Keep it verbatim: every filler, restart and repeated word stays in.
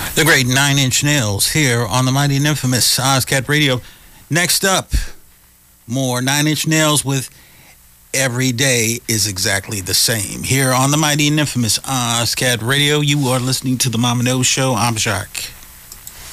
The great Nine Inch Nails here on the mighty and infamous Ozcat Radio. Next up, more Nine Inch Nails with Every Day is Exactly the Same. Here on the mighty and infamous Ozcat Radio, you are listening to the Mama No Show. I'm Jacques.